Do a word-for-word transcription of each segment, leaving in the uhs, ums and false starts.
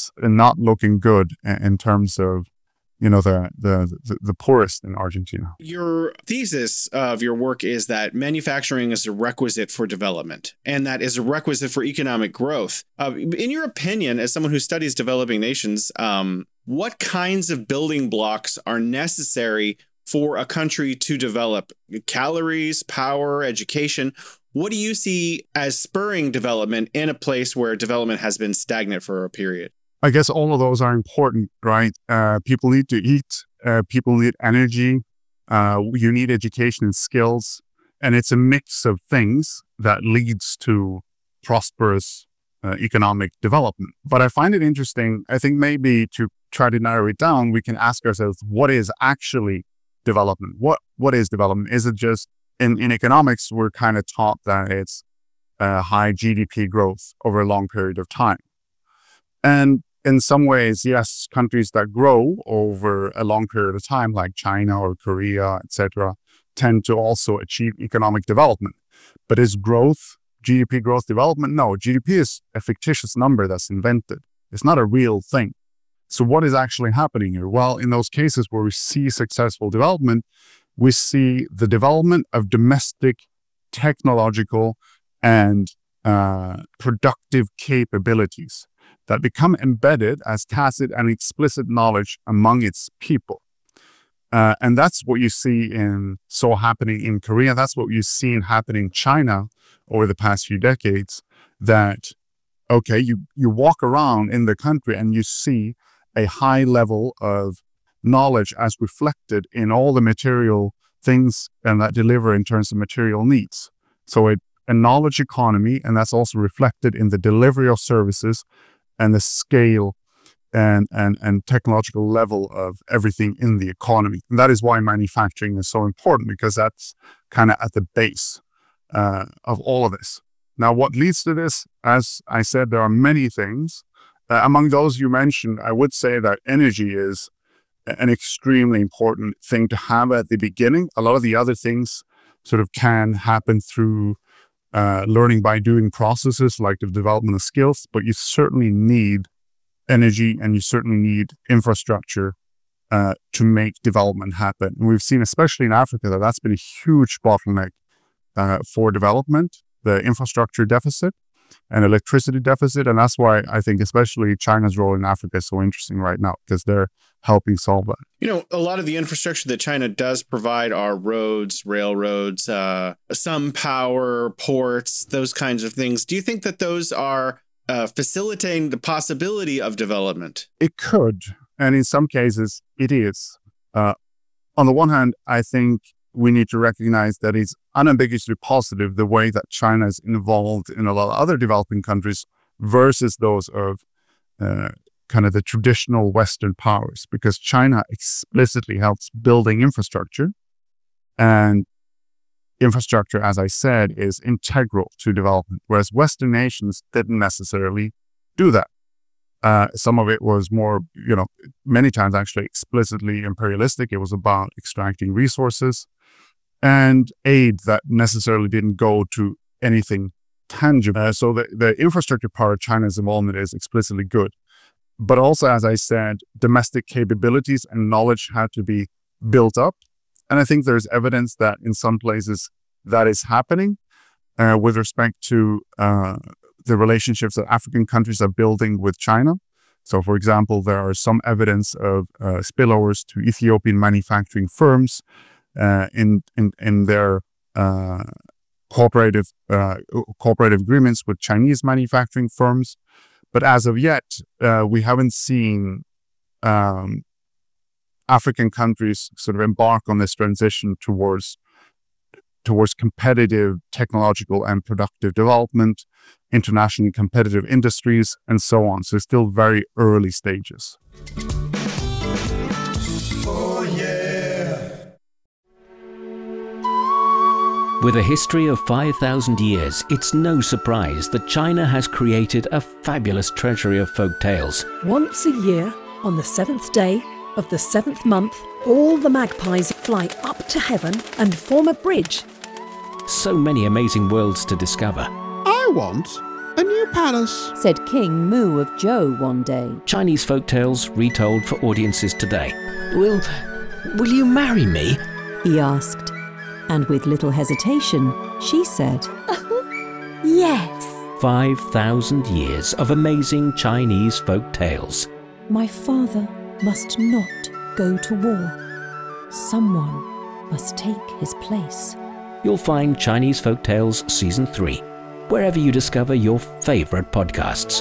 is not looking good in terms of, you know, the, the, the, the poorest in Argentina. Your thesis of your work is that manufacturing is a requisite for development, and that is a requisite for economic growth. Uh, in your opinion, as someone who studies developing nations, um, what kinds of building blocks are necessary for a country to develop? Calories, power, education. What do you see as spurring development in a place where development has been stagnant for a period? I guess all of those are important, right? Uh, people need to eat, uh, people need energy, uh, you need education and skills, and it's a mix of things that leads to prosperous uh, economic development. But I find it interesting, I think maybe to try to narrow it down, we can ask ourselves, what is actually development? What What is development? Is it just, in, in economics, we're kind of taught that it's uh, high G D P growth over a long period of time. And in some ways, yes, countries that grow over a long period of time, like China or Korea, et cetera, tend to also achieve economic development. But is growth, G D P growth development? No, G D P is a fictitious number that's invented. It's not a real thing. So what is actually happening here? Well, in those cases where we see successful development, we see the development of domestic, technological, and uh, productive capabilities that become embedded as tacit and explicit knowledge among its people. Uh, and that's what you see in so happening in Korea. That's what you've seen happening in China over the past few decades, that, okay, you, you walk around in the country and you see a high level of knowledge as reflected in all the material things and that deliver in terms of material needs. So it, a knowledge economy, and that's also reflected in the delivery of services and the scale and, and, and technological level of everything in the economy. And that is why manufacturing is so important, because that's kind of at the base uh, of all of this. Now, what leads to this? As I said, there are many things. Uh, among those you mentioned, I would say that energy is an extremely important thing to have at the beginning. A lot of the other things sort of can happen through Uh, learning by doing processes like the development of skills, but you certainly need energy and you certainly need infrastructure uh, to make development happen. And we've seen, especially in Africa, that that's been a huge bottleneck uh, for development, the infrastructure deficit and electricity deficit. And that's why I think especially China's role in Africa is so interesting right now, because they're helping solve that. You know, a lot of the infrastructure that China does provide are roads, railroads, uh, some power, ports, those kinds of things. Do you think that those are uh, facilitating the possibility of development? It could. And in some cases, it is. Uh, on the one hand, I think we need to recognize that it's unambiguously positive the way that China is involved in a lot of other developing countries versus those of uh, kind of the traditional Western powers, because China explicitly helps building infrastructure, and infrastructure, as I said, is integral to development, whereas Western nations didn't necessarily do that. Uh, some of it was more, you know, many times actually explicitly imperialistic. It was about extracting resources and aid that necessarily didn't go to anything tangible. Uh, so the, the infrastructure part of China's involvement is explicitly good. But also, as I said, domestic capabilities and knowledge had to be built up. And I think there's evidence that in some places that is happening uh, with respect to uh, the relationships that African countries are building with China. So, for example, there are some evidence of uh, spillovers to Ethiopian manufacturing firms uh, in, in, in their uh, cooperative, uh, cooperative agreements with Chinese manufacturing firms. But as of yet, uh, we haven't seen um, African countries sort of embark on this transition towards towards competitive technological and productive development, internationally competitive industries, and so on. So it's still very early stages. Oh, yeah. With a history of five thousand years, it's no surprise that China has created a fabulous treasury of folk tales. Once a year, on the seventh day of the seventh month, all the magpies fly up to heaven and form a bridge. So many amazing worlds to discover. I want A new palace, said King Mu of Zhou one day. Chinese folktales retold for audiences today. Will, will you marry me? He asked. And with little hesitation, she said, yes. five thousand years of amazing Chinese folk tales. My father must not go to war. Someone must take his place. You'll find Chinese Folk Tales Season three, wherever you discover your favorite podcasts.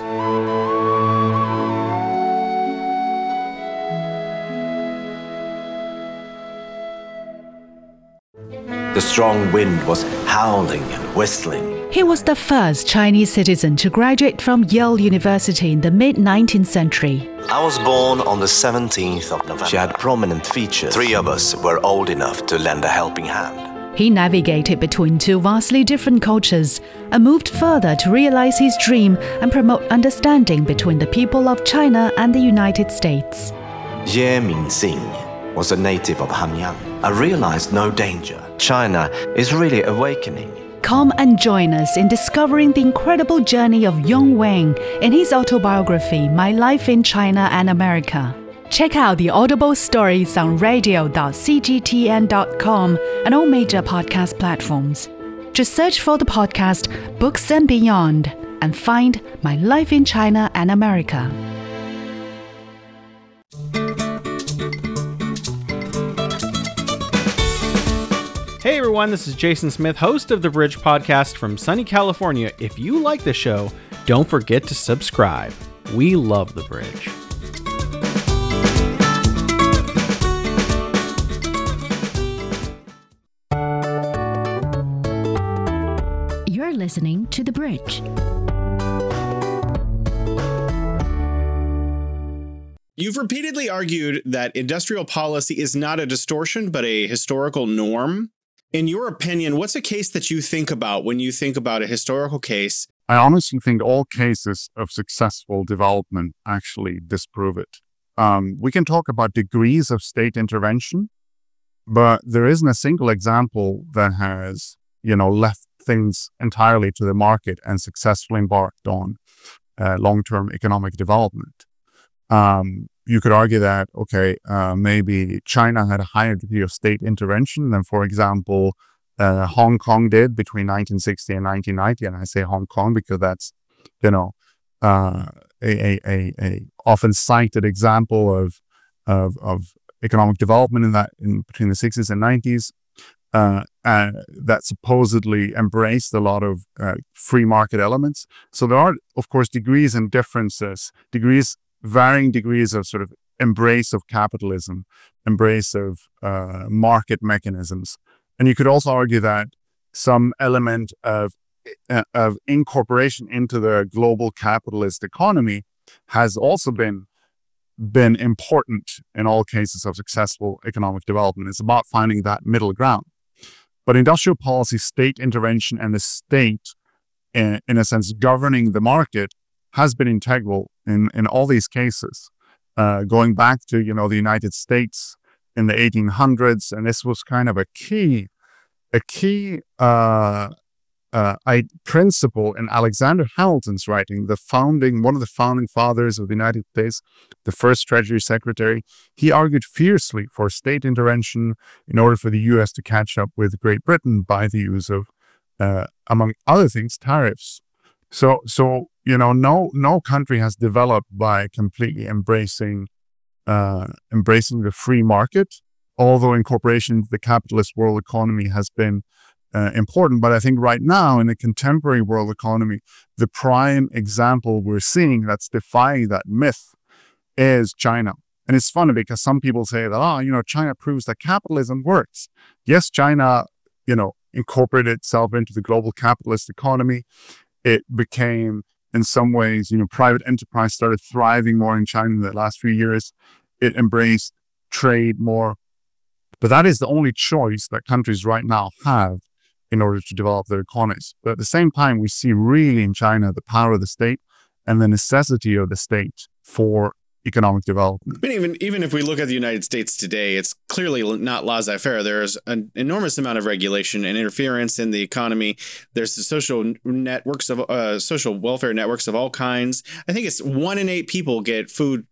The strong wind was howling and whistling. He was the first Chinese citizen to graduate from Yale University in the mid-nineteenth century. I was born on the seventeenth of November. She had prominent features. Three of us were old enough to lend a helping hand. He navigated between two vastly different cultures and moved further to realize his dream and promote understanding between the people of China and the United States. Ye Mingxing was a native of Hanyang. I realized no danger. China is really awakening. Come and join us in discovering the incredible journey of Yong Wang in his autobiography, My Life in China and America. Check out the Audible stories on radio dot c g t n dot com and all major podcast platforms. Just search for the podcast Books and Beyond and find My Life in China and America. Hey everyone, this is Jason Smith, host of The Bridge Podcast from sunny California. If you like the show, don't forget to subscribe. We love The Bridge. You're listening to The Bridge. You've repeatedly argued that industrial policy is not a distortion, but a historical norm. In your opinion, what's a case that you think about when you think about a historical case? I honestly think all cases of successful development actually disprove it. Um, we can talk about degrees of state intervention, but there isn't a single example that has, you know, left things entirely to the market and successfully embarked on uh, long-term economic development. Um, you could argue that, okay, uh, maybe China had a higher degree of state intervention than, for example, uh, Hong Kong did between nineteen sixty and nineteen ninety. And I say Hong Kong because that's, you know, uh, a, a, a often cited example of, of, of economic development in that in between the sixties and nineties. Uh, uh, that supposedly embraced a lot of uh, free market elements. So there are, of course, degrees and differences, degrees, varying degrees of sort of embrace of capitalism, embrace of uh, market mechanisms. And you could also argue that some element of, uh, of incorporation into the global capitalist economy has also been been important in all cases of successful economic development. It's about finding that middle ground. But industrial policy, state intervention, and the state, in, in a sense, governing the market has been integral in, in all these cases, uh, going back to, you know, the United States in the eighteen hundreds. And this was kind of a key, a key uh, uh, I, principle in Alexander Hamilton's writing, the founding, one of the founding fathers of the United States, the first Treasury Secretary. He argued fiercely for state intervention in order for the U S to catch up with Great Britain by the use of, uh, among other things, tariffs. So, so you know, no no country has developed by completely embracing uh, embracing the free market, although incorporation into the capitalist world economy has been uh, important. But I think right now in the contemporary world economy, the prime example we're seeing that's defying that myth is China. And it's funny because some people say that, oh, you know, China proves that capitalism works. Yes, China, you know, incorporated itself into the global capitalist economy. It became, in some ways, you know, private enterprise started thriving more in China in the last few years. It embraced trade more. But that is the only choice that countries right now have in order to develop their economies. But at the same time, we see really in China the power of the state and the necessity of the state for economic development. I mean, even even if we look at the United States today, it's clearly not laissez-faire. There's an enormous amount of regulation and interference in the economy. There's the social networks of uh, social welfare networks of all kinds. I think it's one in eight people get food